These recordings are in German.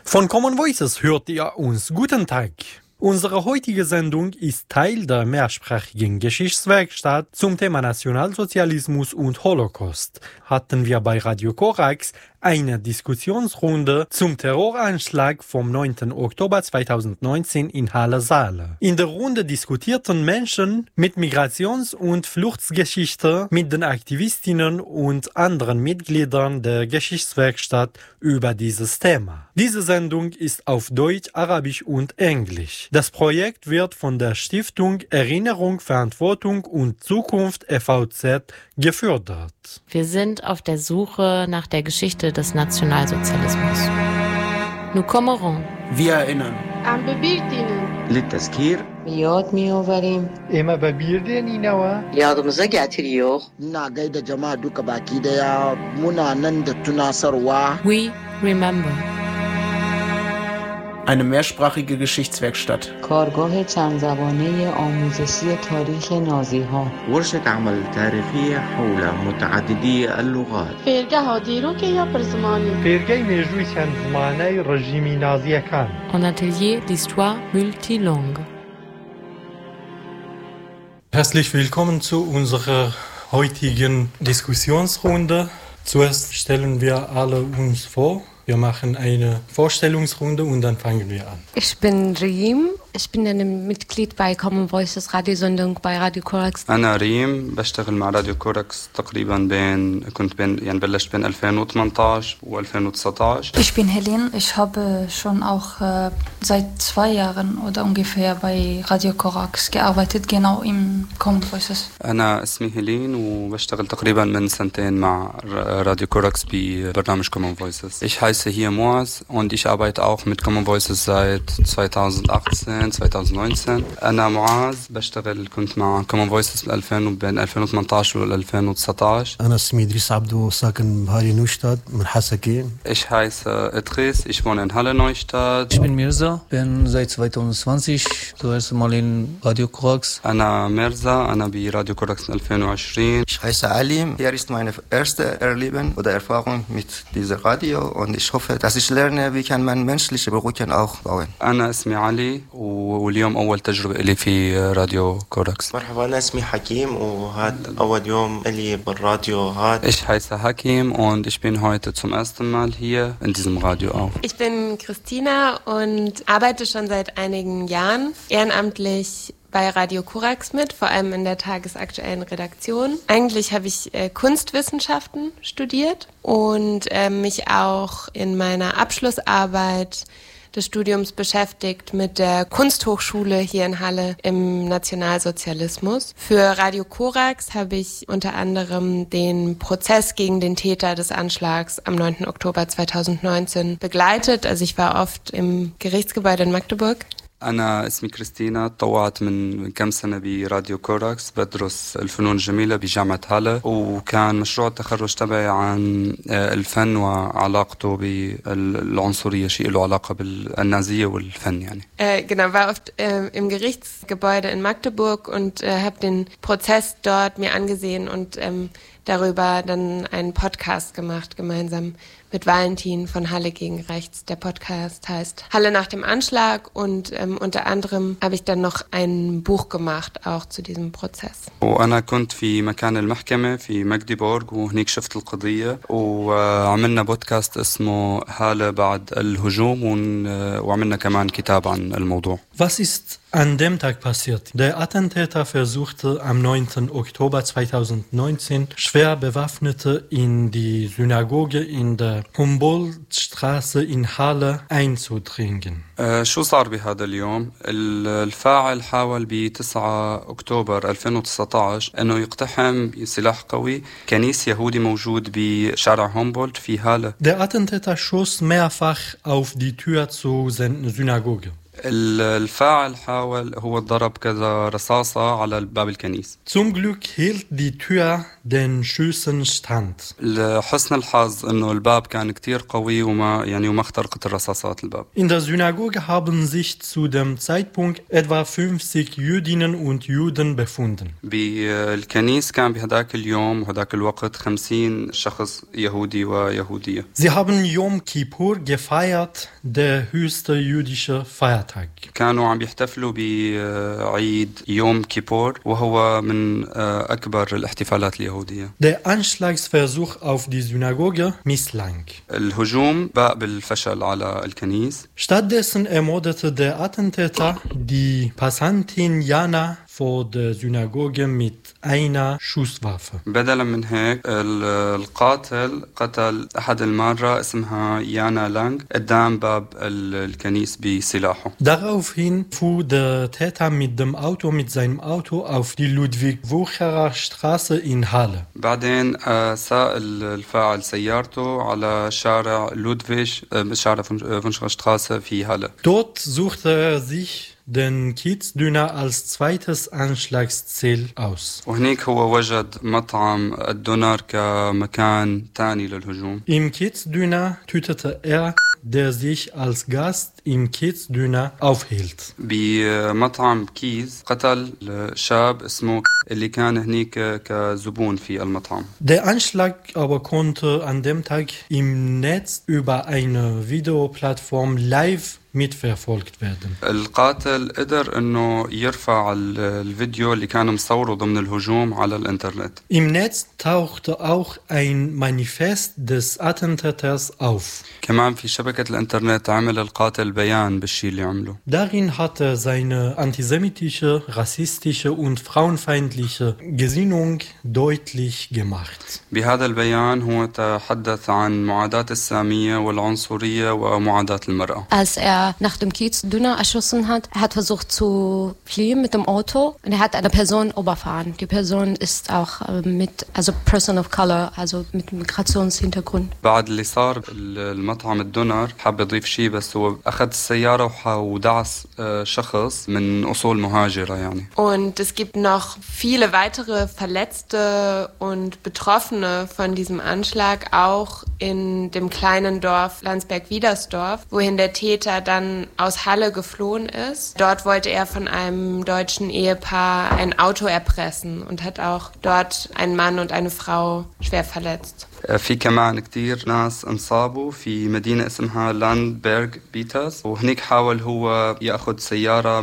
Von Common Voices hört ihr uns. Guten Tag. Unsere heutige Sendung ist Teil der mehrsprachigen Geschichtswerkstatt zum Thema Nationalsozialismus und Holocaust. Hatten wir bei Radio Korax eine Diskussionsrunde zum Terroranschlag vom 9. Oktober 2019 in Halle-Saale. In der Runde diskutierten Menschen mit Migrations- und Fluchtgeschichte mit den Aktivistinnen und anderen Mitgliedern der Geschichtswerkstatt über dieses Thema. Diese Sendung ist auf Deutsch, Arabisch und Englisch. Das Projekt wird von der Stiftung Erinnerung, Verantwortung und Zukunft (EVZ) gefördert. Wir sind auf der Suche nach der Geschichte des Nationalsozialismus. Nous commémorons. Wir erinnern. عم ببيردينن للتذكير. یاد میآوریم اما ببیردنی نوا یادımıza getiriyor. Ina gaida jama'a duka baki daya muna nan da tunasarwa. We remember. Eine mehrsprachige Geschichtswerkstatt. کارگاه چند زبانه آموزشی تاریخ نازی‌ها. ورشة عمل تاريخية حول متعددي اللغات. فێرگەها دیرۆکێ یا پرزمانی فێرگەی مێژووی چەند زمانەی ڕژیمی نازیەکان. En atelier d'histoire multilangue. Herzlich willkommen zu unserer heutigen Diskussionsrunde. Zuerst stellen wir alle uns vor. Wir machen eine Vorstellungsrunde und dann fangen wir an. Ich bin Reem. Ich bin ein Mitglied bei Common Voices Radiosendung bei Radio Korax. أنا ريم بشتغل مع راديو كوركس تقريبا بلشت بين 2018 و2019. Ich bin Helene. Ich habe schon auch seit 2 Jahren oder ungefähr bei Radio Korax gearbeitet, genau im Common Voices. أنا اسمي هيلين وبشتغل تقريبا من 2 مع راديو كوركس ببرنامج Common Voices. Ich heiße hier Moaz und ich arbeite auch mit Common Voices seit 2018. 2019 أنا معاذ بشتغل كنت مع Common Voices بين 2018 و 2019. أنا اسمي إدريس عبدو ساكن بهالي نوشتاد من حسكين. Ich heiße Idris, ich wohne in Halle Neustadt. Ich bin Mirza, bin seit 2020 zuerst mal in Radio Korax. أنا ميرزا أنا براديو كوراكس 2020. Ich heiße Alim. Hier ist meine erste Erleben oder Erfahrung mit dieser Radio und ich hoffe, dass ich lerne, wie kann man menschliche Brücken auch bauen. أنا اسمي علي واليوم أول تجربة لي في راديو كوركس. مرحبا أنا اسمي حكيم وهذا أول يوم لي بالراديو هذا. Ich heiße Hakim und ich bin heute zum ersten Mal hier in diesem Radio auch. Ich bin Christina und arbeite schon seit einigen Jahren ehrenamtlich bei Radio Korax mit, vor allem in der tagesaktuellen Redaktion. Eigentlich habe ich Kunstwissenschaften studiert und mich auch in meiner Abschlussarbeit des Studiums beschäftigt mit der Kunsthochschule hier in Halle im Nationalsozialismus. Für Radio Korax habe ich unter anderem den Prozess gegen den Täter des Anschlags am 9. Oktober 2019 begleitet. Also ich war oft im Gerichtsgebäude in Magdeburg. أنا اسمي كريستينا طوعت من كم سنة براديو كوراكس بدرس الفنون الجميلة بجامعة هالة وكان مشروع التخرج تبعي عن الفن وعلاقته بالعنصرية شيء له علاقة بالنازية والفن يعني. Genau, war oft im Gerichtsgebäude in Magdeburg und habe den Prozess dort mir angesehen und darüber dann einen Podcast gemacht, gemeinsam mit Valentin von Halle gegen Rechts. Der Podcast heißt Halle nach dem Anschlag und unter anderem habe ich dann noch ein Buch gemacht, auch zu diesem Prozess. وأنا كنت في مكان المحكمة في ماجديبورغ وهنيك شفت القضية وعملنا بودكاست اسمه هالة بعد الهجوم وعملنا كمان كتاب عن الموضوع. Was ist an dem Tag passiert? Der Attentäter versuchte am 9. Oktober 2019 schwer Bewaffnete in die Synagoge in der Humboldtstraße in Halle einzudringen. شو صار بهذا اليوم؟ الفاعل حاول ب9 أكتوبر 2019 أنه يقتحم بسلاح قوي كنيسة يهودي موجود بشارع هومبولdt في هالة. Der Attentäter schoss mehrfach auf die Tür zur Synagoge. الفاعل حاول هو ضرب كذا رصاصة على باب الكنيسة. Zum Glück hielt die Tür den Schüssen stand. لحسن الحظ إنه الباب كان كتير قوي وما اخترقت الرصاصات الباب. In der Synagoge haben sich zu dem Zeitpunkt etwa 50 Jüdinnen und Juden befunden. بالكنيسة كان بهداك اليوم وهداك الوقت 50 شخص يهودي ويهودية. Sie haben Yom Kippur gefeiert, der höchste jüdische Feiertag. كانوا عم يحتفلوا بعيد يوم كيبور وهو من أكبر الاحتفالات اليهودية. Der Anschlagsversuch auf die Synagoge misslang. الهجوم باء بالفشل على الكنيسة. Stattdessen ermordete der Attentäter die Passantin Jana vor der Synagoge mit einer Schusswaffe. بدلا من هيك القاتل قتل أحد المارة اسمها يانا لانغ قدام باب الكنيسة بسلاحه. Daraufhin fuhr der Täter mit seinem Auto auf die Ludwig-Wucherer Straße in Halle. بعدين ساق الفاعل سيارته على شارع لودفيش شارع فونشغر شتراسة في هاله. Dort suchte er sich den Kiezdüner als zweites Anschlagsziel aus. وهنيك هو وجد مطعم الدونر كمكان ثاني للهجوم. Im Kiezdüner tötete er, der sich als Gast im Kiezdüner aufhielt. بمطعم كيز قتل شاب اسمه اللي كان هنيك كزبون في المطعم. Der Anschlag aber konnte an dem Tag im Netz über eine Videoplattform live mitverfolgt werden. القاتل قدر انه يرفع الفيديو اللي كان مصوره ضمن الهجوم على الانترنت. Im Netz tauchte auch ein Manifest des Attentäters auf. كمان في شبكة الانترنت عمل القاتل بيان بالشي اللي عمله. Darin hat er seine antisemitische, rassistische und frauenfeindliche Gesinnung deutlich gemacht. بهذا البيان هو تحدث عن معاداة السامية والعنصرية ومعاداة المرأة. Als er nach dem Kiezdüner erschossen hat, er hat versucht zu fliehen mit dem Auto und er hat eine Person überfahren. Die Person ist auch Person of Color, also mit Migrationshintergrund. بعد اللي صار المطعم الدونر حاب يضيف شيء بس هو أخذ السيارة ودعس شخص من أصول مهاجرة يعني. Und es gibt noch viele weitere Verletzte und Betroffene von diesem Anschlag, auch in dem kleinen Dorf Landsberg-Wiedersdorf, wohin der Täter dann aus Halle geflohen ist. Dort wollte er von einem deutschen Ehepaar ein Auto erpressen und hat auch dort einen Mann und eine Frau schwer verletzt. في كمان كتير ناس انصابوا في مدينة اسمها لاندبرغ بيتاس وهنيك حاول هو يأخذ سيارة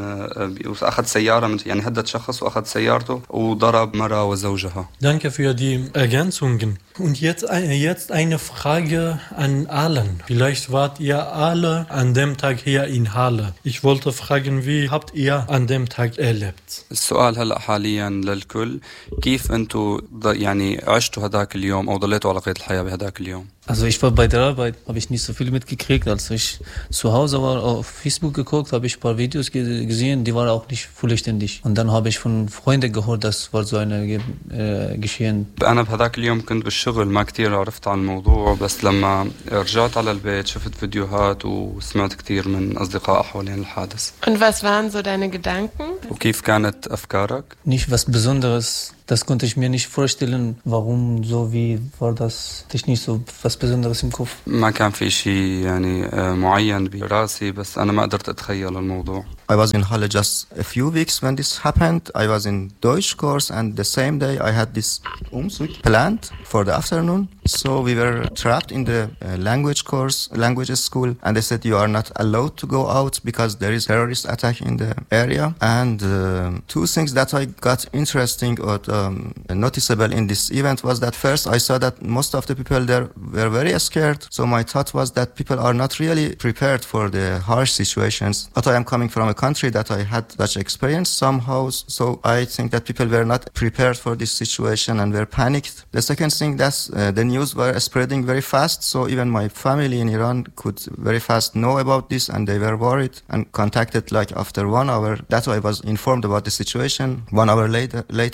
يعني هدد شخص وأخذ سيارته وضرب مرة وزوجها. Danke für die Ergänzungen. Und jetzt eine Frage an allen. Vielleicht wart ihr alle an dem Tag hier in Halle. Ich wollte fragen, wie habt ihr an dem Tag erlebt? السؤال هلأ حاليا للكل كيف أنتوا يعني عشتوا هداك اليوم أو ضليتوا على قيد الحياة بهداك اليوم؟ Also ich war bei der Arbeit, habe ich nicht so viel mitgekriegt. Als ich zu Hause war, auf Facebook geguckt, habe ich ein paar Videos gesehen, die waren auch nicht vollständig. Und dann habe ich von Freunden gehört, das war so eine Geschehen. أنا بهداك اليوم كنت بالشغل ما كتير عرفت عن الموضوع بس لما رجعت على البيت شفت فيديوهات وسمعت كتير من أصدقاء حوالين الحادث. Und was waren so deine Gedanken? وكيف كانت أفكارك؟ Nicht was Besonderes. Das konnte ich mir nicht vorstellen, warum so, wie war das, hatte ich nicht so was Besonderes im Kopf. ما كان في شيء يعني معين براسي بس أنا ما قدرت أتخيل الموضوع. I was in Halle just a few weeks when this happened. I was in Deutsch course and the same day I had this Umzug planned for the afternoon. So we were trapped in the language school and they said you are not allowed to go out because there is terrorist attack in the area. And two things that I got interesting or noticeable in this event was that first I saw that most of the people there were very scared. So my thought was that people are not really prepared for the harsh situations. But I am coming from a country that I had such experience somehow. So I think that people were not prepared for this situation and were panicked. The second thing that's the news were spreading very fast. So even my family in Iran could very fast know about this and they were worried and contacted like after 1 hour that I was informed about the situation. 1 hour later my family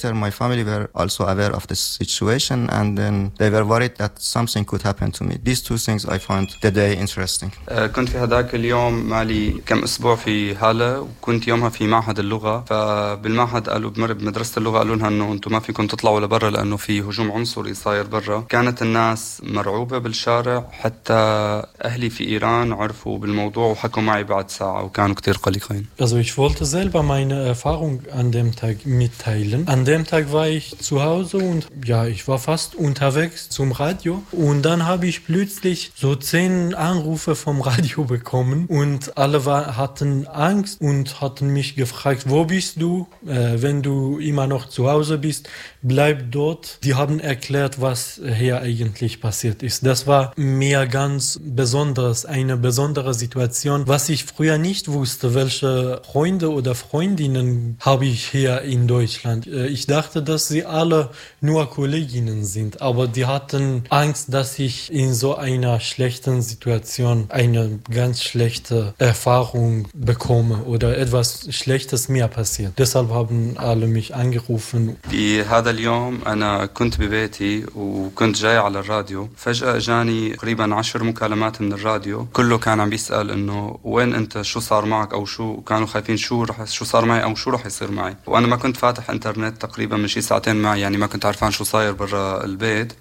family were also aware of the situation, and then they were worried that something could happen to me. These two things I found the day interesting. كنت في هذاك اليوم مالي كم أسبوع في هالة، وكنت يومها في معهد اللغة. فبالمعهد قالوا بمر بمدرسة اللغة قالوا لها إنه أنتم ما فيكم تطلعوا لبرا لأنه في هجوم عنصري صاير برا. كانت الناس مرعوبة بالشارع، حتى أهلي في إيران عرفوا بالموضوع وحكوا معي بعد ساعة وكانوا كتير قلقين. Also ich wollte selber meine Erfahrung an dem Tag mitteilen. An dem Tag war ich zu Hause und ja, ich war fast unterwegs zum Radio und dann habe ich plötzlich so 10 Anrufe vom Radio bekommen und alle hatten Angst und hatten mich gefragt, wo bist du? Wenn du immer noch zu Hause bist, bleib dort. Die haben erklärt, was hier eigentlich passiert ist. Das war mir ganz besonders, eine besondere Situation, was ich früher nicht wusste, welche Freunde oder Freundinnen habe ich hier in Deutschland. Ich dachte, dass sie alle nur Kolleginnen sind, aber die hatten Angst, dass ich in so einer schlechten Situation eine ganz schlechte Erfahrung bekomme oder etwas Schlechtes mir passiert. Deshalb haben alle mich angerufen. في هذا اليوم أنا كنت ببيتي وكنت جاي على الراديو، فجأة جاني تقريبا 10 مكالمات من الراديو، كله كان عم بيسأل إنه وين أنت، شو صار معك، أو شو كانوا خايفين شو صار معي أو شو رح يصير معي. وأنا ما كنت فاتح إنترنت تقريبا من شي ساعتين معي، يعني ما كنت عارفان شو صاير برا البيت.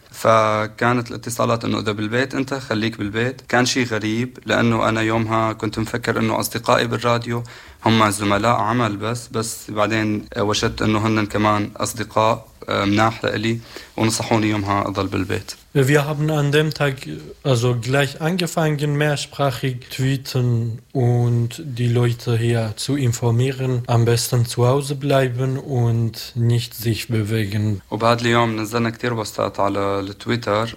فكانت الاتصالات إنه إذا بالبيت أنت خليك بالبيت. كان شي غريب لأنه أنا يومها كنت مفكر إنه أصدقائي بالراديو هم زملاء عمل بس بعدين وجدت إنه هن كمان أصدقاء مناح لإلي ونصحوني يومها أضل بالبيت. Wir haben an dem Tag also gleich angefangen, mehrsprachig tweeten und die Leute hier zu informieren, am besten zu Hause bleiben und nicht sich bewegen. وبهذا اليوم نزلنا كتير بوستات على التويتر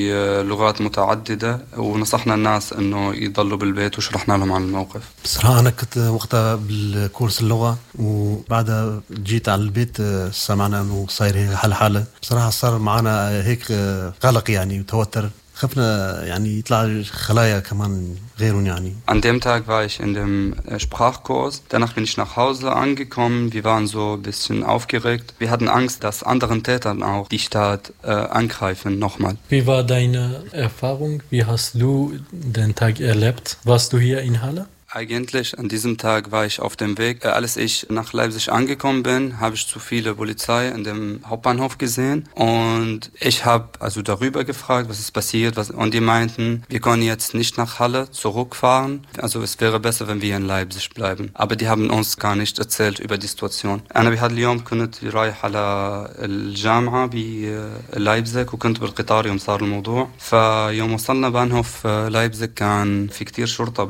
بلغات متعددة ونصحنا الناس إنه يضلوا بالبيت وشرحنا لهم عن الموقف. بصراحة أنا كنت وقتها بالكورس اللغة وبعدها جيت على البيت سمعنا إنه صاير هيك حالة. بصراحة صار معنا هيك قلق يعني وتوتر. خفنا يعني يطلع خلايا كمان غيرهم يعني. An dem Tag war ich in dem Sprachkurs. Danach bin ich nach Hause angekommen. Wir waren so ein bisschen aufgeregt. Wir hatten Angst, dass anderen Tätern auch die Stadt angreifen nochmal. Wie war deine Erfahrung? Wie hast du den Tag erlebt? Warst du hier in Halle? Eigentlich an diesem Tag war ich auf dem Weg. Als ich nach Leipzig angekommen bin, habe ich zu viele Polizei in dem Hauptbahnhof gesehen und ich habe also darüber gefragt, was ist passiert, und die meinten, wir können jetzt nicht nach Halle zurückfahren, also es wäre besser, wenn wir in Leipzig bleiben. Aber die haben uns gar nicht erzählt über die Situation. أنا بهذا اليوم كنت رايح على الجامعة بلايبزيج وكنت بالقطار يوم صار الموضوع. فيوم وصلنا بانهوف لايبزيج كان في كتير شرطة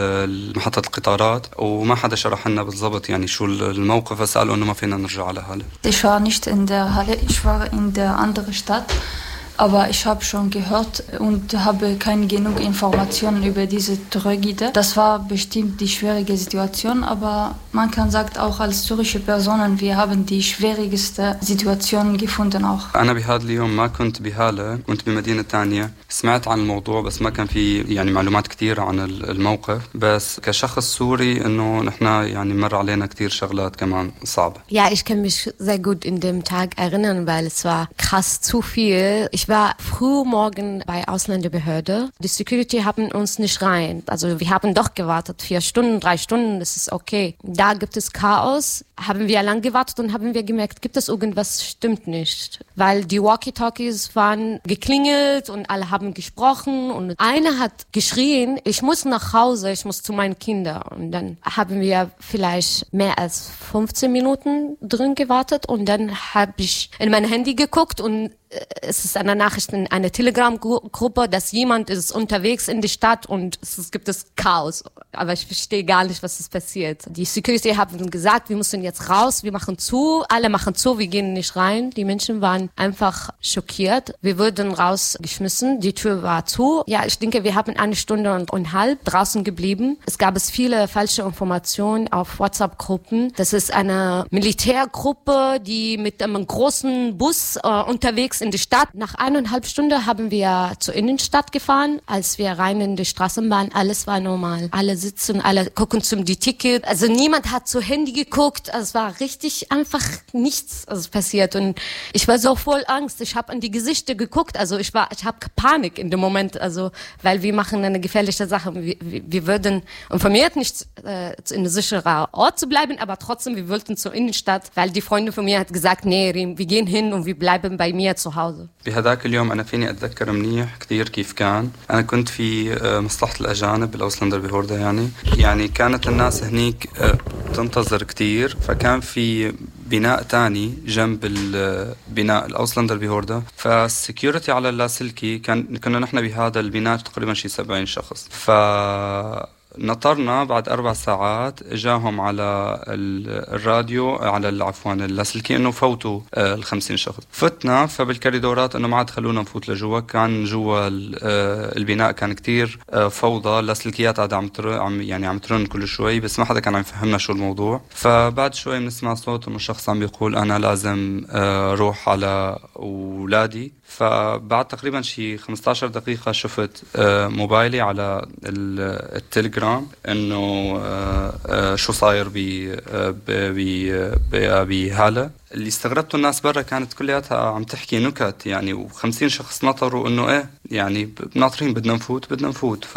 محطة القطارات وما حدا شرح لنا بالضبط يعني شو الموقف، فسألوا إنه ما فينا نرجع على هالة. Ich war nicht in der Halle, ich war in der anderen Stadt. Aber ich habe schon gehört und habe keine genug Informationen über diese Tragödie. Das war bestimmt die schwierige Situation, aber man kann sagen, auch als syrische Personen, wir haben die schwierigste Situation gefunden auch. أنا بهذا اليوم ما كنت بهالة، كنت بمدينة تانية. سمعت عن الموضوع بس ما كان في يعني معلومات كتير عن الموقف. بس كشخص سوري إنه نحن يعني مر علينا كتير شغلات كمان صعبة. Ja, ich kann mich sehr gut in dem Tag erinnern, weil es war krass zu viel. Ich war früh morgen bei Ausländerbehörde. Die Security haben uns nicht rein. Also wir haben doch gewartet, 4 Stunden, 3 Stunden, das ist okay. Da gibt es Chaos. Haben wir lang gewartet und haben wir gemerkt, gibt es irgendwas, stimmt nicht. Weil die Walkie-Talkies waren geklingelt und alle haben gesprochen und einer hat geschrien, ich muss nach Hause, ich muss zu meinen Kindern. Und dann haben wir vielleicht mehr als 15 Minuten drin gewartet und dann habe ich in mein Handy geguckt und es ist eine Nachricht in einer Telegram-Gruppe, dass jemand ist unterwegs in die Stadt und es gibt Chaos. Aber ich verstehe gar nicht, was ist passiert. Die Security haben gesagt, wir müssen jetzt raus, wir machen zu, alle machen zu, wir gehen nicht rein. Die Menschen waren einfach schockiert. Wir wurden rausgeschmissen, die Tür war zu. Ja, ich denke, wir haben 1 Stunde und eine halbe draußen geblieben. Es gab viele falsche Informationen auf WhatsApp-Gruppen. Das ist eine Militärgruppe, die mit einem großen Bus unterwegs in die Stadt. Nach 1,5 Stunden haben wir zur Innenstadt gefahren. Als wir rein in die Straßenbahn, alles war normal. Alle sitzen, alle gucken zum die Ticket. Also niemand hat zu Handy geguckt. Also es war richtig einfach nichts passiert. Und ich war so voll Angst. Ich habe an die Gesichter geguckt. Also ich habe Panik in dem Moment. Also weil wir machen eine gefährliche Sache. Wir würden informiert, nicht in einem sicheren Ort zu bleiben, aber trotzdem, wir wollten zur Innenstadt, weil die Freundin von mir hat gesagt, nee, Rim, wir gehen hin und wir bleiben bei mir zu Hause. بهذاك اليوم أنا فيني أتذكر منيح كتير كيف كان. أنا كنت في مصلحة الأجانب بالأوسلندر بهوردا يعني كانت الناس هنيك تنتظر كتير، فكان في بناء تاني جنب البناء الأوسلندر بهوردا، فالسكيورتي على اللاسلكي كنا نحن بهذا البناء تقريبا شي 70 شخص. نطرنا بعد 4 ساعات جاهم على الراديو عفوا اللاسلكي انه فوتوا 50 شخص. فتنا فبالكوريدورات انه ما عاد خلونا نفوت لجوا. كان جوا البناء كان كتير فوضى، اللاسلكيات قاعده عم ترن كل شوي، بس ما حدا كان عم يفهمنا شو الموضوع. فبعد شوي بنسمع صوت انه شخص عم بيقول انا لازم روح على اولادي. فبعد تقريبا شي 15 دقيقة شفت موبايلي على التليجرام انه شو صاير بهالة. اللي استغربته الناس برا كانت كلياتها عم تحكي نكت يعني، و50 شخص نطروا انه ايه يعني ناطرين بدنا نفوت.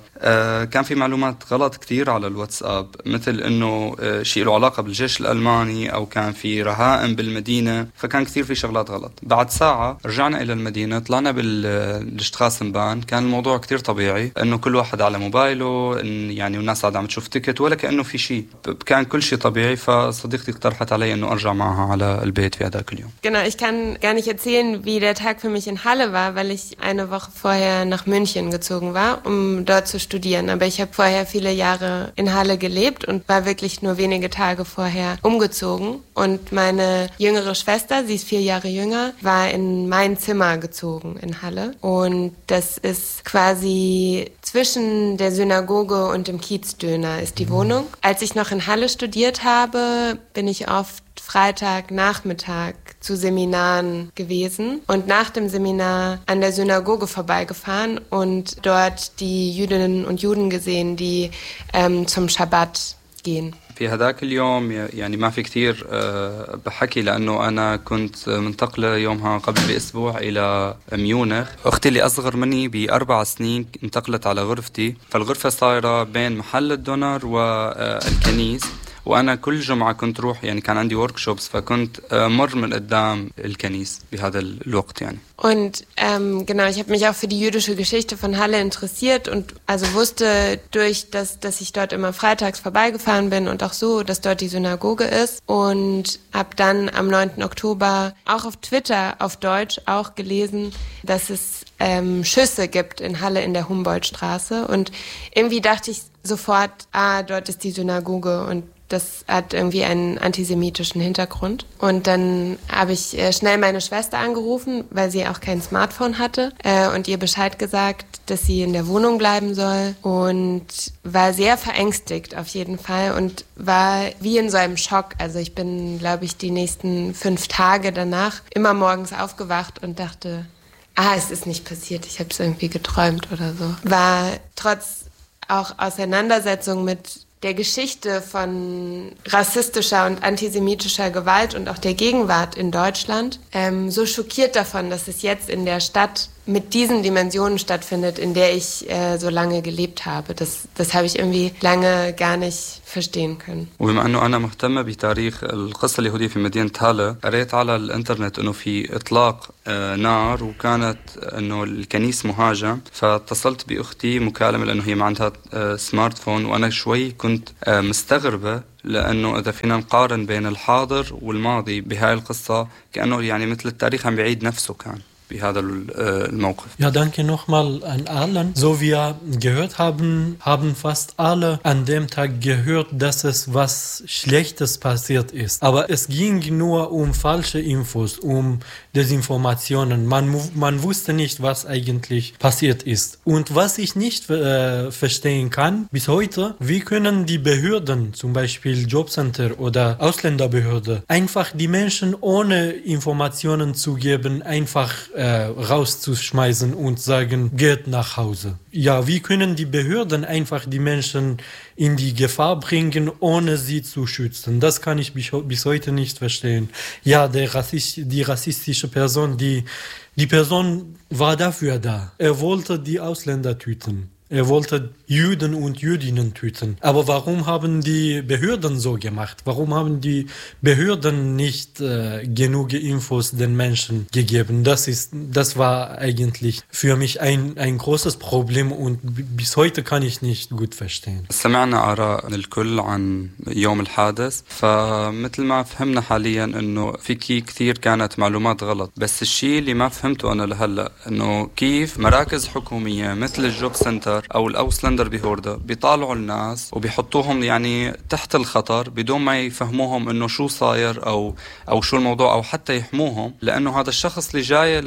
فكان في معلومات غلط كتير على الواتساب، مثل انه شيء له علاقة بالجيش الألماني او كان في رهائن بالمدينة، فكان كتير في شغلات غلط. بعد ساعة رجعنا الى المدينة، طلعنا بالشتغاسنبان، كان الموضوع كتير طبيعي، انه كل واحد على موبايله يعني، والناس قاعدة عم تشوف تيكت ولا كأنه في شيء، كان كل شيء طبيعي. فصديقتي اقترحت علي انه ارجع معها على البيت في هذاك اليوم. Genau, ich kann gar nicht erzählen, wie der Tag für mich in Halle war, weil ich eine Woche vorher nach München gezogen war, um dort zu studieren. Aber ich habe vorher viele Jahre in Halle gelebt und war wirklich nur wenige Tage vorher umgezogen. Und meine jüngere Schwester, sie ist 4 Jahre jünger, war in mein Zimmer gezogen in Halle. Und das ist quasi zwischen der Synagoge und dem Kiezdöner ist die Wohnung. Als ich noch in Halle studiert habe, bin ich oft Freitagnachmittag zu Seminaren gewesen und nach dem Seminar an der Synagoge vorbeigefahren und dort die Jüdinnen und Juden gesehen, die zum Schabbat gehen. في هذاك اليوم يعني ما في كتير بحكي، لأنه أنا كنت منتقلة يومها قبل بأسبوع إلى ميونخ. أختي اللي أصغر مني ب4 سنين انتقلت على غرفتي، فالغرفة صايرة بين محل الدونر والكنيس، وأنا كل جمعة كنت روح يعني كان عندي workshops، فكنت مر من قدام الكنيس بهذا الوقت يعني. Und genau, ich habe mich auch für die jüdische Geschichte von Halle interessiert und also wusste durch, dass ich dort immer freitags vorbeigefahren bin und auch so, dass dort die Synagoge ist, und habe dann am 9. Oktober auch auf Twitter auf Deutsch auch gelesen, dass es Schüsse gibt in Halle in der Humboldtstraße, und irgendwie dachte ich sofort, dort ist die Synagoge, und das hat irgendwie einen antisemitischen Hintergrund. Und dann habe ich schnell meine Schwester angerufen, weil sie auch kein Smartphone hatte, und ihr Bescheid gesagt, dass sie in der Wohnung bleiben soll, und war sehr verängstigt auf jeden Fall und war wie in so einem Schock. Also ich bin, glaube ich, die nächsten 5 Tage danach immer morgens aufgewacht und dachte, es ist nicht passiert, ich habe es irgendwie geträumt oder so. War trotz auch Auseinandersetzung mit der Geschichte von rassistischer und antisemitischer Gewalt und auch der Gegenwart in Deutschland so schockiert davon, dass es jetzt in der Stadt mit diesen Dimensionen stattfindet, in der ich so lange gelebt habe. Das habe ich irgendwie lange gar nicht verstehen können. وبما أنه أنا مهتمة بتاريخ القصة اليهودية في مدينة هالة، قريت على الإنترنت أنه في إطلاق نار، وكانت أنه الكنيس مهاجم، فاتصلت بأختي مكالمة لأنه هي ما عندها سمارت فون، وأنا شوي كنت مستغربة، لأنه إذا فينا نقارن بين الحاضر والماضي بهاي القصة، كأنه يعني مثل التاريخ عم بيعيد نفسه كان بهذا الموقف. Ja, danke nochmal an allen. So wie wir gehört haben, haben fast alle an dem Tag gehört, dass es was Schlechtes passiert ist. Aber es ging nur um falsche Infos, um Desinformationen. Man wusste nicht, was eigentlich passiert ist. Und was ich nicht verstehen kann bis heute, wie können die Behörden, zum Beispiel Jobcenter oder Ausländerbehörde, einfach die Menschen ohne Informationen zu geben, einfach rauszuschmeißen und sagen, geht nach Hause. Ja, wie können die Behörden einfach die Menschen in die Gefahr bringen, ohne sie zu schützen? Das kann ich bis heute nicht verstehen. Ja, die rassistische Person, die Person war dafür da. Er wollte die Ausländer töten. Er wollte Juden und Jüdinnen töten. Aber warum haben die Behörden so gemacht? Warum haben die Behörden nicht genug Infos den Menschen gegeben? Das war eigentlich für mich ein großes Problem und bis heute kann ich nicht gut verstehen. سمعنا آراء الكل عن يوم الحادث فمثل ما فهمنا حاليا إنه في كثير كانت معلومات غلط بس الشيء اللي ما فهمته أنا لهلا إنه كيف مراكز حكومية مثل الجوب سنتر أو الأوسلندر بهوردا بيطالعوا الناس وبيحطوهم يعني تحت الخطر بدون ما يفهموهم إنه شو صاير أو شو الموضوع أو حتى يحموهم لأنه هذا الشخص اللي جاي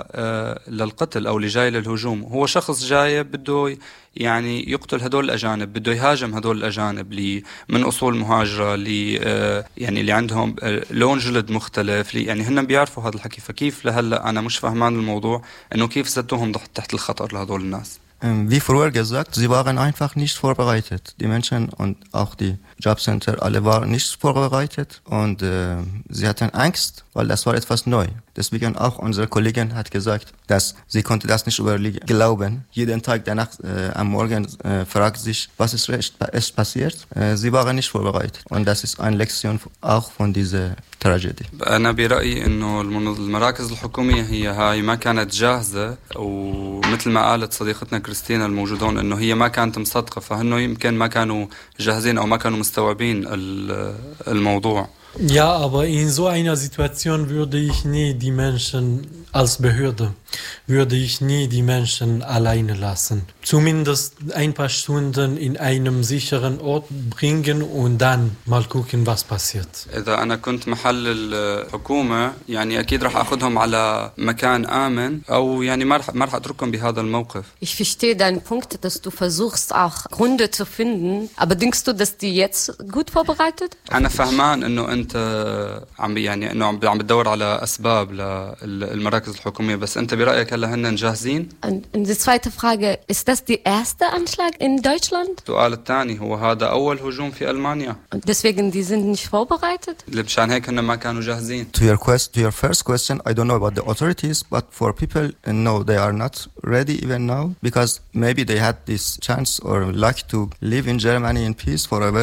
للقتل أو اللي جاي للهجوم هو شخص جاي بده يعني يقتل هدول الأجانب بده يهاجم هدول الأجانب اللي من أصول مهاجرة اللي يعني اللي عندهم لون جلد مختلف يعني هن بيعرفوا هذا الحكي فكيف لهلا أنا مش فهمان الموضوع إنه كيف زدتوهم تحت الخطر لهدول الناس. Wie früher gesagt, sie waren einfach nicht vorbereitet. Die Menschen und auch die Jobcenter, alle waren nicht vorbereitet und sie hatten Angst, weil das war etwas neu. Deswegen auch unsere Kollegin hat gesagt, dass sie konnte das nicht glauben. Jeden Tag danach am Morgen fragt sich, was ist echt passiert. Sie waren nicht vorbereitet und das ist eine Lektion auch von dieser Tragedy. أنا برأيي إنه المراكز الحكومية هاي ما كانت جاهزة ومثل ما قالت صديقتنا كريستينا الموجودون إنه هي ما كانت مصدقة فهنو يمكن ما كانوا جاهزين أو ما كانوا مستوعبين الموضوع. Ja, aber in so einer Situation würde ich nie die Menschen als Behörde, würde ich nie die Menschen alleine lassen. Zumindest ein paar Stunden in einem sicheren Ort bringen und dann mal gucken, was passiert. إذا أنا كنت محل الحكومة يعني أكيد راح أخذهم على مكان آمن أو يعني ما راح أتركهم بهذا الموقف. Ich verstehe deinen Punkt, dass du versuchst auch Gründe zu finden, aber denkst du, dass die jetzt gut vorbereitet? أنا فهمان إنه أنت عم يعني إنه عم بتدور على أسباب للمراكز الحكومية بس أنت برأيك هلا هن جاهزين؟ Und die zweite Frage, ist das der erste Anschlag in Deutschland? السؤال الثاني هو هذا أول هجوم في ألمانيا. Und deswegen die sind nicht vorbereitet? مشان هيك هن ما كانوا جاهزين. To your first question, I don't know about the authorities, but for people, no, they are not ready even now because maybe they had this chance or luck to live in Germany in peace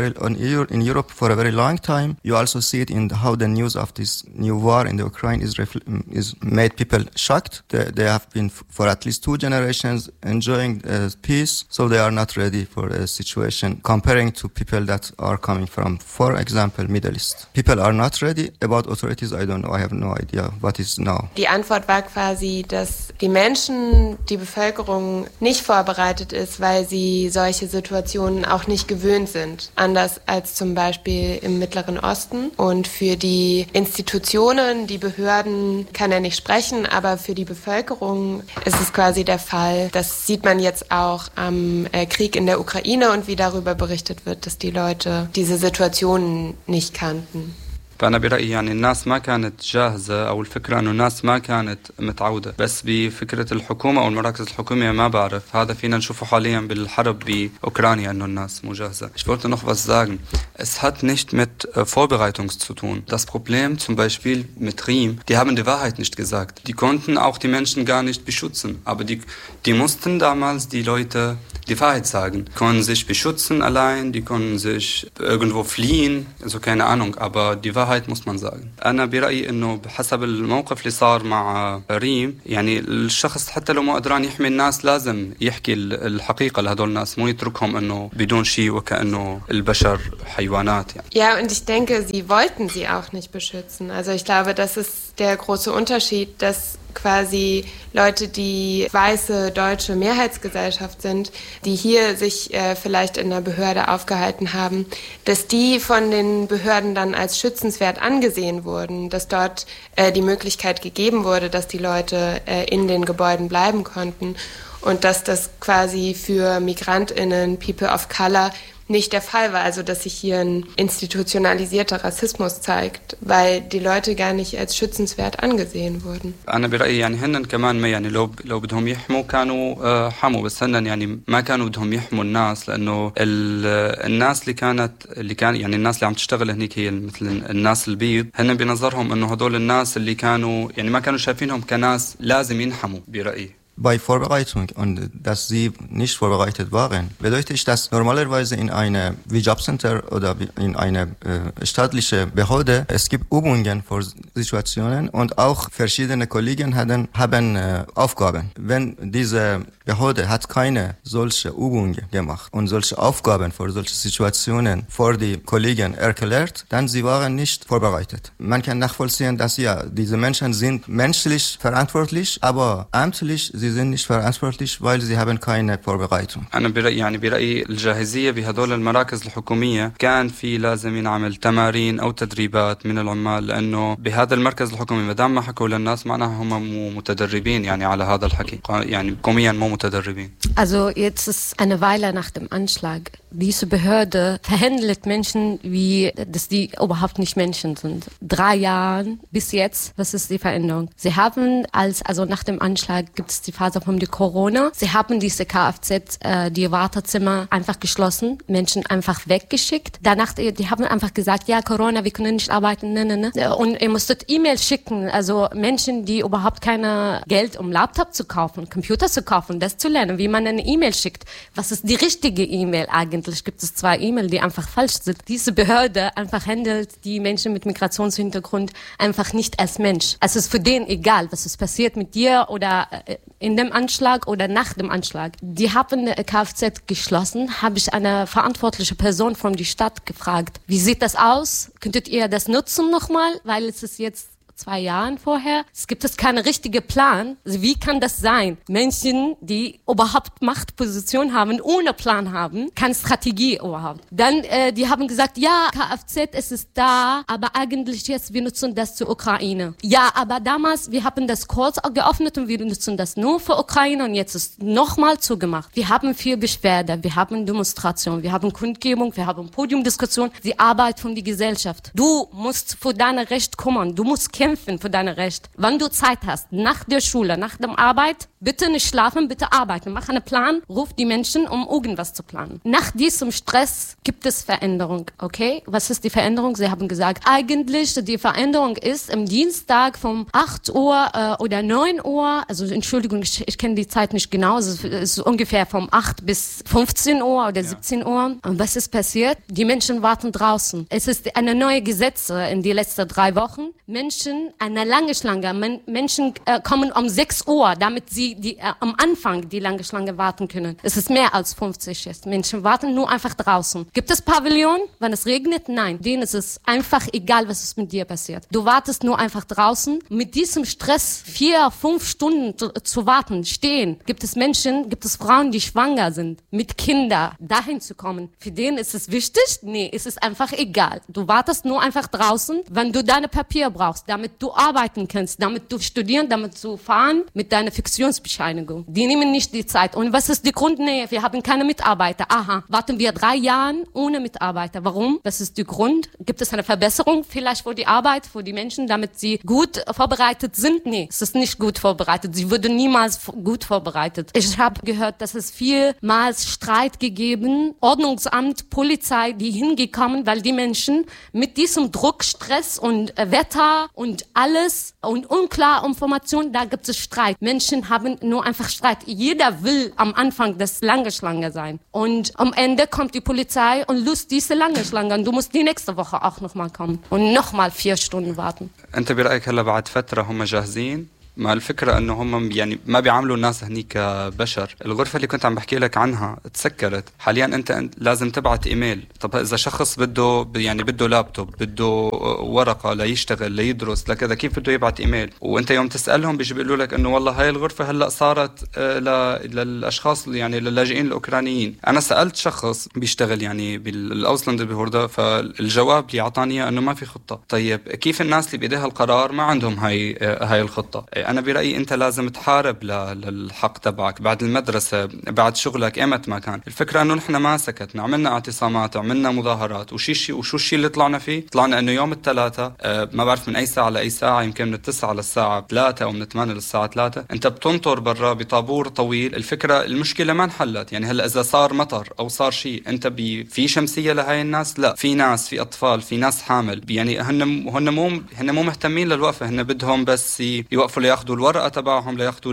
in Europe for a very long time. You also see it in how the news of this new war in the Ukraine is made people shocked. They have been for at least 2 generations enjoying peace, so they are not ready for a situation comparing to people that are coming from, for example, Middle East. People are not ready. About authorities, I don't know. I have no idea what is now. Die Antwort war quasi, dass die Menschen, die Bevölkerung nicht vorbereitet ist, weil sie solche Situationen auch nicht gewöhnt sind. Anders als zum Beispiel im Mittleren Osten. Und für die Institutionen, die Behörden, kann er nicht sprechen, aber für die Bevölkerung ist es quasi der Fall. Das sieht man jetzt auch am Krieg in der Ukraine und wie darüber berichtet wird, dass die Leute diese Situationen nicht kannten. فأنا برأيي يعني الناس ما كانت جاهزة أو الفكرة أنه الناس ما كانت متعودة بس بفكرة الحكومة أو المراكز الحكومية ما بعرف هذا فينا نشوفه حاليا بالحرب بأوكرانيا أنه الناس مو جاهزة. Ich wollte noch was sagen. Es hat nicht mit Vorbereitung zu tun. Das Problem zum Beispiel mit Riem, die haben die Wahrheit nicht gesagt. Die konnten auch die Menschen gar nicht beschützen. Aber die mussten damals die Leute die Wahrheit sagen. Die konnten sich beschützen allein, die konnten sich irgendwo fliehen, also keine Ahnung, aber die Wahrheit muss man sagen. أنا برأيي إنه بحسب الموقف اللي صار مع ريم يعني الشخص حتى لو ما قدران يحمي الناس لازم يحكي الحقيقة لهدول الناس مو يتركهم إنه بدون شيء وكأنه البشر حيوانات يعني. Ja, und ich denke, sie wollten sie auch nicht beschützen. Also ich glaube, das ist der große Unterschied, dass quasi Leute, die weiße deutsche Mehrheitsgesellschaft sind, die hier sich vielleicht in der Behörde aufgehalten haben, dass die von den Behörden dann als schützenswert angesehen wurden, dass dort die Möglichkeit gegeben wurde, dass die Leute in den Gebäuden bleiben konnten und dass das quasi für MigrantInnen, People of Color, nicht der Fall war, also dass sich hier ein institutionalisierter Rassismus zeigt, weil die Leute gar nicht als schützenswert angesehen wurden. أنا برأيي يعني هن كمان ما يعني لو بدهم يحموا كانوا حموا بس هن يعني ما كانوا بدهم يحموا الناس لأنه الناس اللي كان يعني الناس اللي عم تشتغل هنيك هي مثل الناس البيض هن بنظرهم إنه هدول الناس اللي كانوا يعني ما كانوا شايفينهم كناس لازم ينحموا برأيي. Bei Vorbereitung und dass sie nicht vorbereitet waren, bedeutet ich, dass normalerweise in einem Jobcenter oder in einer staatlichen Behörde es gibt Übungen für Situationen und auch verschiedene Kollegen haben Aufgaben. Wenn diese Behörde hat keine solche Übungen gemacht und solche Aufgaben für solche Situationen vor die Kollegen erklärt, dann sie waren nicht vorbereitet. Man kann nachvollziehen, dass ja diese Menschen sind menschlich verantwortlich, aber amtlich sie sind nicht verantwortlich, weil sie haben keine Vorbereitung. أنا برأيي الجاهزية بهدول المراكز الحكومية كان في لازم ينعمل تمارين أو تدريبات من العمال لأنه بهذا المركز الحكومي ما دام ما حكوا للناس معناها هم مو متدربين يعني على هذا الحكي يعني حكوميا مو متدربين. Also jetzt ist eine Weile nach dem Anschlag. Diese Behörde verhandelt Menschen, wie dass die überhaupt nicht Menschen sind. 3 Jahre bis jetzt, was ist die Veränderung? Sie haben also nach dem Anschlag gibt es die Phase von der Corona. Sie haben diese Kfz, die Wartezimmer einfach geschlossen, Menschen einfach weggeschickt. Danach, die haben einfach gesagt, ja Corona, wir können nicht arbeiten, ne. Und ihr musstet E-Mail schicken, also Menschen, die überhaupt keine Geld, um Laptop zu kaufen, Computer zu kaufen, das zu lernen, wie man eine E-Mail schickt. Was ist die richtige E-Mail eigentlich? Gibt es 2 E-Mail, die einfach falsch sind. Diese Behörde einfach handelt die Menschen mit Migrationshintergrund einfach nicht als Mensch. Es ist für den egal, was ist passiert mit dir oder in dem Anschlag oder nach dem Anschlag. Die haben Kfz geschlossen, habe ich eine verantwortliche Person von der Stadt gefragt, wie sieht das aus? Könntet ihr das nutzen nochmal? Weil es ist jetzt 2 Jahren vorher. Es gibt keinen richtigen Plan. Also wie kann das sein? Menschen, die überhaupt Machtposition haben, ohne Plan haben, keine Strategie überhaupt. Dann, die haben gesagt, ja, Kfz, es ist da, aber eigentlich jetzt, wir nutzen das zur Ukraine. Ja, aber damals, wir haben das kurz geöffnet und wir nutzen das nur für Ukraine und jetzt ist nochmal zugemacht. Wir haben viel Beschwerde, wir haben Demonstration, wir haben Kundgebung, wir haben Podiumdiskussion, die Arbeit von der Gesellschaft. Du musst für deine Recht kümmern, du musst kämpfen für deine Recht. Wenn du Zeit hast, nach der Schule, nach der Arbeit, bitte nicht schlafen, bitte arbeiten. Mach einen Plan, ruf die Menschen, um irgendwas zu planen. Nach diesem Stress gibt es Veränderung, okay? Was ist die Veränderung? Sie haben gesagt, eigentlich die Veränderung ist am Dienstag von 8 Uhr oder 9 Uhr, also Entschuldigung, ich kenne die Zeit nicht genau, es ist ungefähr von 8 bis 15 Uhr oder 17 Uhr. Und was ist passiert? Die Menschen warten draußen. Es ist eine neue Gesetze in die letzten 3 Wochen. Menschen, eine lange Schlange, Menschen kommen um 6 Uhr, damit sie am Anfang die lange Schlange warten können. Es ist mehr als 50 jetzt. Menschen warten nur einfach draußen. Gibt es Pavillon, wenn es regnet? Nein. Denen ist es einfach egal, was ist mit dir passiert. Du wartest nur einfach draußen. Mit diesem Stress 4-5 Stunden zu warten, stehen, gibt es Menschen, gibt es Frauen, die schwanger sind, mit Kindern, dahin zu kommen. Für den ist es wichtig? Nee, es ist einfach egal. Du wartest nur einfach draußen, wenn du deine Papier brauchst, damit du arbeiten kannst, damit du studieren, damit du fahren, mit deiner Fiktionsbescheinigung. Die nehmen nicht die Zeit. Und was ist die Grund? Nee, wir haben keine Mitarbeiter. Aha, warten wir 3 Jahre ohne Mitarbeiter. Warum? Was ist der Grund? Gibt es eine Verbesserung vielleicht für die Arbeit, für die Menschen, damit sie gut vorbereitet sind? Nee, es ist nicht gut vorbereitet. Sie wurden niemals gut vorbereitet. Ich habe gehört, dass es vielmals Streit gegeben, Ordnungsamt, Polizei, die hingekommen, weil die Menschen mit diesem Druck, Stress und Wetter und alles und unklare Informationen, da gibt es Streit. Menschen haben nur einfach Streit. Jeder will am Anfang das lange Schlange sein. Und am Ende kommt die Polizei und löst diese lange Schlange. Und du musst die nächste Woche auch nochmal kommen und nochmal 4 Stunden warten. أنت برأيك هلا بعد فترة هم جاهزين ما الفكرة انه هم يعني ما بيعاملوا الناس هنيك كبشر. الغرفة اللي كنت عم بحكي لك عنها تسكرت حاليا، انت لازم تبعت ايميل. طب اذا شخص بده يعني بده لابتوب، بده ورقة ليشتغل ليدرس لكذا، كيف بده يبعت ايميل؟ وانت يوم تسألهم بيجي بيقولوا لك انه والله هاي الغرفة هلا صارت للاشخاص يعني للاجئين الاوكرانيين. انا سألت شخص بيشتغل يعني بالاوسلندر بهوردا، فالجواب اللي اعطاني انه ما في خطة. طيب كيف الناس اللي بايديها القرار ما عندهم هاي الخطة؟ انا برأيي انت لازم تحارب للحق تبعك بعد المدرسة، بعد شغلك، ايمت ما كان. الفكرة انه نحن ما سكتنا، عملنا اعتصامات، عملنا مظاهرات، وشو الشيء اللي طلعنا فيه؟ طلعنا انه يوم الثلاثة ما بعرف من اي ساعة لاي ساعة، يمكن من 9 للساعة 3 او من 8 للساعة 3 انت بتنطر برا بطابور طويل. الفكرة المشكلة ما انحلت. يعني هلا اذا صار مطر او صار شيء، انت في شمسية لهاي الناس؟ لا، في ناس، في اطفال، في ناس حامل. يعني هن مو مهتمين للوقفة، هن بدهم بس يوقفوا لياخذوا الورقة تبعهم، لياخذوا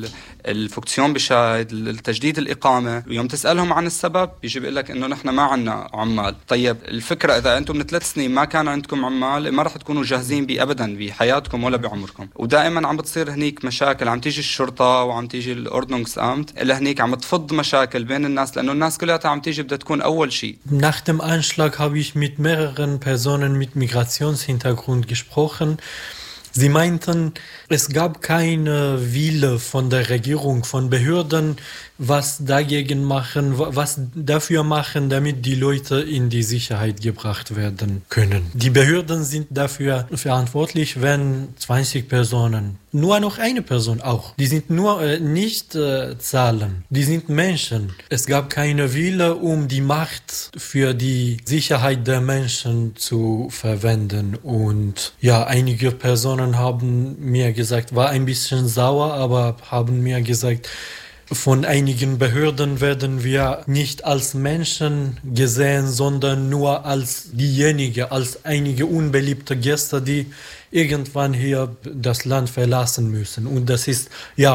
الفوكسيون بشاهد، التجديد الإقامة. ويوم تسألهم عن السبب بيجي بيقول لك إنه نحن ما عنا عمال. طيب الفكرة إذا أنتم من 3 سنين ما كان عندكم عمال، ما رح تكونوا جاهزين أبدا بحياتكم ولا بعمركم. ودائما عم بتصير هنيك مشاكل، عم تيجي الشرطة وعم تيجي الأوردنungsamt إلا هنيك عم تفض مشاكل بين الناس، لأنه الناس كلها عم تيجي بدها تكون أول شيء. Nach dem Anschlag habe ich mit mehreren Personen mit Migrationshintergrund gesprochen. Sie meinten, es gab keine Wille von der Regierung, von Behörden, was dagegen machen, was dafür machen, damit die Leute in die Sicherheit gebracht werden können. Die Behörden sind dafür verantwortlich, wenn 20 Personen, nur noch eine Person auch, die sind nur nicht Zahlen, die sind Menschen. Es gab keine Wille, um die Macht für die Sicherheit der Menschen zu verwenden. Und ja, einige Personen haben mir gesagt, war ein bisschen sauer, aber haben mir gesagt, von einigen Behörden werden wir nicht als Menschen gesehen, sondern nur als diejenigen, als einige unbeliebte Gäste, die irgendwann hier das Land verlassen müssen. Und das ist ja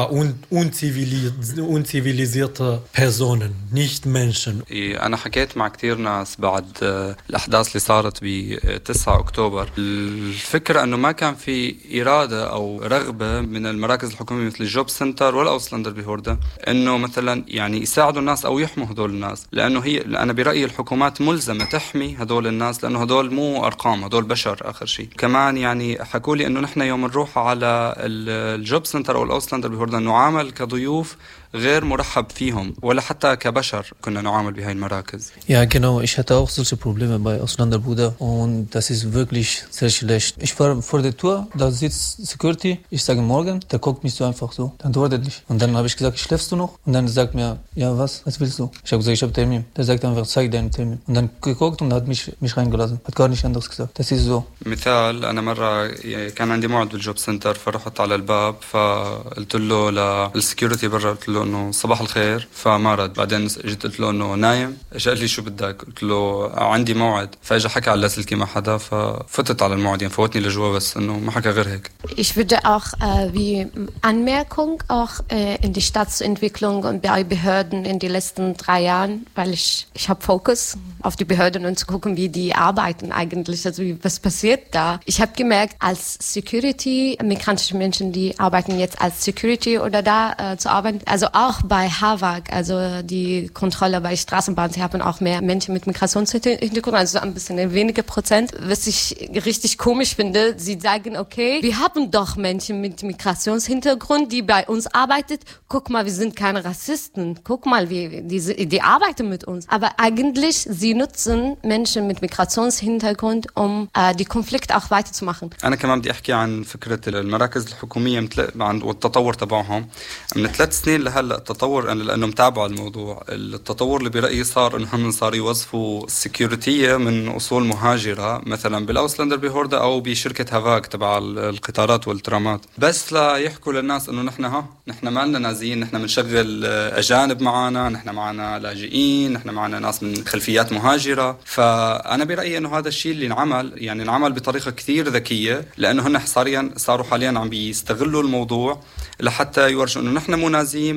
unzivilisierte Personen, nicht Menschen. أنا حكيت مع كتير ناس بعد الأحداث اللي صارت ب9 أكتوبر. الفكرة أنه ما كان في إرادة أو رغبة من المراكز الحكومية مثل الجوب سنتر ولا أوسلندر بهوردا أنه مثلا يعني يساعدوا الناس أو يحموا هدول الناس، لأنه أنا برأيي الحكومات ملزمة تحمي هدول الناس، لأنه هدول مو أرقام، هدول بشر آخر شيء. كمان يعني حكوا لي انه نحن يوم نروح على الجوب سنتر او الاوسلندر بهوردا نعامل كضيوف غير مرحب فيهم، ولا حتى كبشر كنا نعامل بهاي المراكز. Ja, genau. Ich hatte auch solche Probleme bei Auslander Bruder und das ist wirklich sehr schlecht. Ich war vor der Tür, da sitzt Security, ich sage morgen, der guckt mich so einfach so, dann antwortet nicht. Und dann habe ich gesagt, schläfst du noch? Und dann sagt mir, ja, was willst du? Ich habe gesagt, ich habe Termin. Der sagt einfach, zeig deinen Termin. Und dann geguckt und hat mich reingelassen. Hat gar nicht anderes gesagt. Das ist so. مثال، أنا مرة كان عندي موعد بالجوب سنتر، فرحت على الباب فقلت له للسكيورتي برا، قلت له انه صباح الخير، فما رد. بعدين جيت قلت له انه نايم، اجى قال لي شو بدك؟ قلت له عندي موعد، فاجى حكى على لاسلكي مع حدا، ففتت على الموعد، يعني فوتني لجوا بس انه ما حكى غير هيك. Ich würde auch wie Anmerkung auch in die Staatsentwicklung und bei Behörden in den letzten 3 Jahren, weil ich habe Fokus auf die Behörden und zu gucken, wie die arbeiten eigentlich, also was passiert da. Ich habe gemerkt, als Security, migrantische Menschen, die arbeiten jetzt als Security oder da zu arbeiten, also auch bei HAVAG, also die Kontrolle bei Straßenbahn, sie haben auch mehr Menschen mit Migrationshintergrund, also ein bisschen weniger Prozent. Was ich richtig komisch finde, sie sagen, okay, wir haben doch Menschen mit Migrationshintergrund, die bei uns arbeitet. Guck mal, wir sind keine Rassisten. Guck mal, die arbeiten mit uns. Aber eigentlich, sie nutzen Menschen mit Migrationshintergrund, um die Konflikte auch weiterzumachen. أنا كمان بدي أحكي عن فكرة المراكز الحكومية والتطور تبعهم. من 3 سنين لهلا التطور، أنا لأنه متابع الموضوع، التطور اللي برأيي صار إنه هم صار يوظفوا السكيورتية من أصول مهاجرة، مثلا بالأوسلندر بهوردا أو بشركة هافاغ تبع القطارات والترامات، بس لا يحكوا للناس إنه نحن ما لنا نازيين، نحن بنشغل أجانب معنا، نحن معنا لاجئين، نحن معنا ناس من خلفيات مهاجرة. فأنا برأيي إنه هذا الشيء اللي انعمل بطريقة كثير ذكية، لأنه هن صاروا حاليا عم بيستغلوا الموضوع لحتى يورجوا إنه نحن مو نازيين،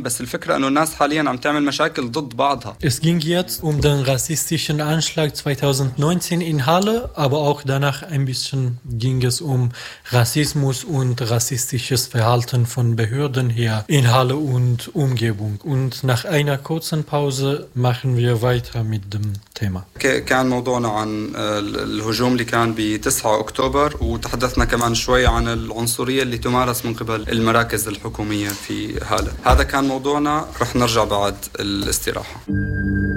بس الفكرة إنه الناس حاليا عم تعمل مشاكل ضد بعضها. Es ging jetzt um den rassistischen Anschlag 2019 in Halle, aber auch danach ein bisschen ging es um Rassismus und rassistisches Verhalten von Behörden hier in Halle und Umgebung. Und nach einer kurzen Pause machen wir weiter mit dem Thema. كان موضوعنا عن الهجوم اللي كان ب 9 أكتوبر وتحدثنا كمان شوي عن العنصرية اللي تمارس من قبل المراكز الحكومية في هالة. هذا كان موضوعنا، رح نرجع بعد الاستراحة.